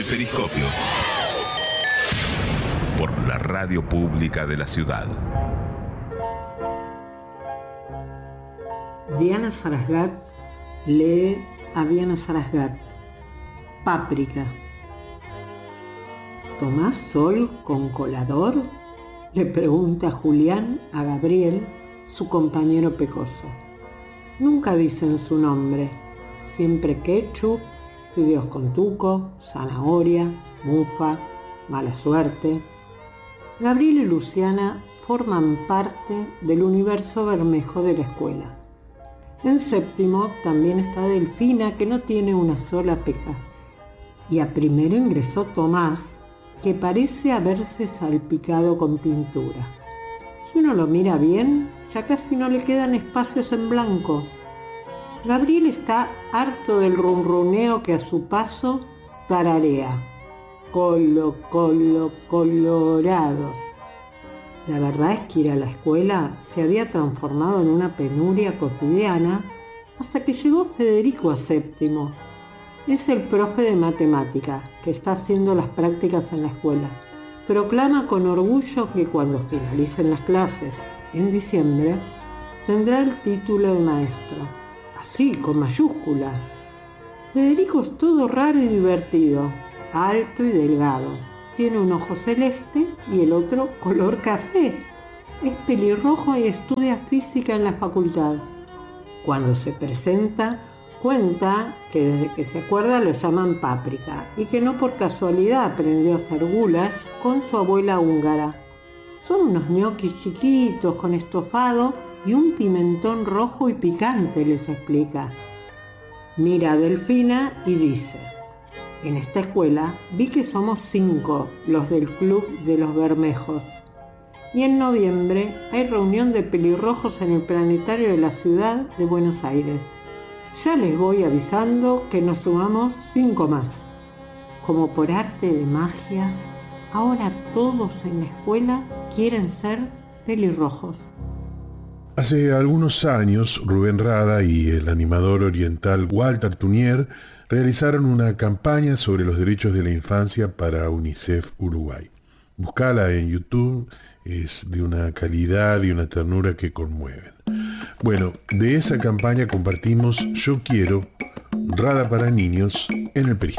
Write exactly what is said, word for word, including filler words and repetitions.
Periscopio. Por la radio pública de la ciudad. Diana Sarasgat lee a Diana Sarasgat. Páprica. ¿Tomás sol con colador?, le pregunta Julián a Gabriel, su compañero pecoso. Nunca dicen su nombre, siempre ketchup, fideos con tuco, zanahoria, mufa, mala suerte. Gabriel y Luciana forman parte del universo Bermejo de la escuela. En séptimo también está Delfina, que no tiene una sola peca. Y a primero ingresó Tomás, que parece haberse salpicado con pintura. Si uno lo mira bien, ya casi no le quedan espacios en blanco. Gabriel está harto del runruneo que a su paso tararea. Colo, colo, colorado. La verdad es que ir a la escuela se había transformado en una penuria cotidiana hasta que llegó Federico a séptimo. Es el profe de matemática que está haciendo las prácticas en la escuela. Proclama con orgullo que cuando finalicen las clases, en diciembre, tendrá el título de maestro. Así, con mayúscula. Federico es todo raro y divertido, alto y delgado. Tiene un ojo celeste y el otro color café. Es pelirrojo y estudia física en la facultad. Cuando se presenta, cuenta que desde que se acuerda lo llaman Páprica y que no por casualidad aprendió a hacer goulash con su abuela húngara. Son unos ñoquis chiquitos con estofado y un pimentón rojo y picante, les explica. Mira a Delfina y dice: en esta escuela vi que somos cinco los del Club de los Bermejos. Y en noviembre hay reunión de pelirrojos en el planetario de la ciudad de Buenos Aires. Ya les voy avisando que nos sumamos cinco más. Como por arte de magia, ahora todos en la escuela quieren ser pelirrojos. Hace algunos años, Rubén Rada y el animador oriental Walter Tunier realizaron una campaña sobre los derechos de la infancia para UNICEF Uruguay. Buscala en YouTube, es de una calidad y una ternura que conmueven. Bueno, de esa campaña compartimos Yo Quiero, Rada para Niños, en el Periscopio.